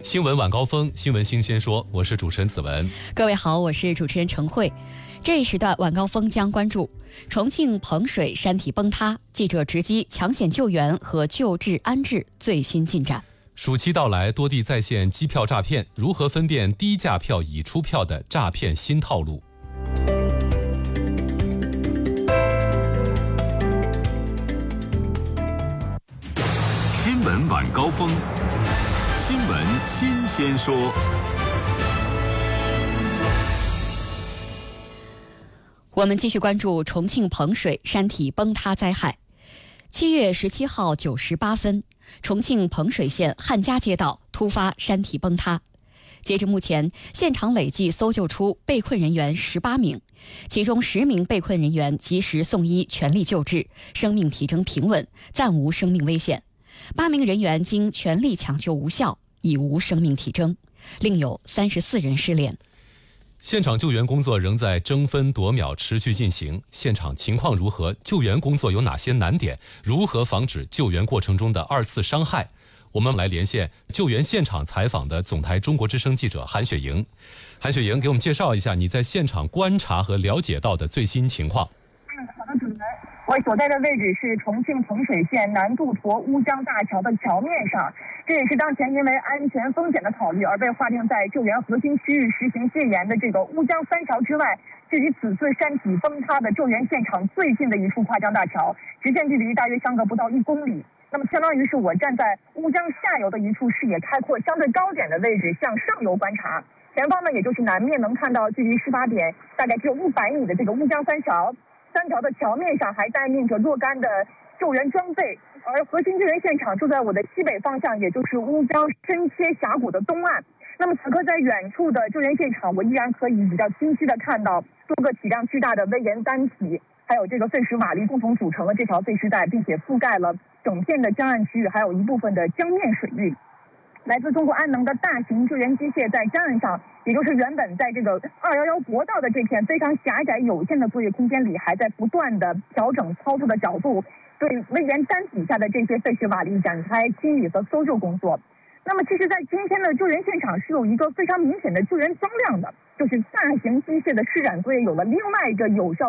新闻晚高峰，新闻新鲜说，我是主持人子文。 各位好，我是主持人陈慧。这一时段晚高峰将关注重庆彭水山体崩塌，记者直击抢险救援和救治安置最新进展。 暑期到来，多地再现机票诈骗，如何分辨低价票已出票的诈骗新套路？ 新闻晚高峰，新闻新鲜说。 我们继续关注重庆彭水山体崩塌灾害。7月17号9时8分，重庆彭水县汉家街道突发山体崩塌。截至目前，现场累计搜救出被困人员18名，其中10名被困人员及时送医全力救治，生命体征平稳，暂无生命危险。8名人员经全力抢救无效，已无生命体征，另有34人失联。 现场救援工作仍在争分夺秒持续进行，现场情况如何？救援工作有哪些难点？如何防止救援过程中的2次伤害？我们来连线救援现场采访的总台中国之声记者韩雪莹。韩雪莹，给我们介绍一下你在现场观察和了解到的最新情况。 好的，主持人，我所在的位置是重庆彭水县南渡沱乌江大桥的桥面上，这也是当前因为安全风险的考虑而被划定在救援核心区域实行戒严的这个乌江三桥之外，距离此次山体崩塌的救援现场最近的一处跨江大桥，直线距离大约相隔不到1公里。那么相当于是我站在乌江下游的一处视野开阔、相对高点的位置向上游观察，前方呢也就是南面能看到距离事发点大概只有500米的这个乌江三桥。三桥的桥面上还待命着若干的救援装备，而核心救援现场就在我的西北方向，也就是乌江深切峡谷的东岸。那么此刻在远处的救援现场，我依然可以比较清晰的看到多个体量巨大的危岩单体，还有这个废石瓦砾共同组成了这条废石带，并且覆盖了整片的江岸区域，还有一部分的江面水域。来自中国安能的大型救援机械在江岸上，也就是原本在这个211国道的这片非常狭窄有限的作业空间里，还在不断的调整操作的角度，对危岩单底下的这些废石瓦砾展开清理和搜救工作。那么其实在今天的救援现场是有一个非常明显的救援增量的，就是大型机械的施展作业有了另外一个有效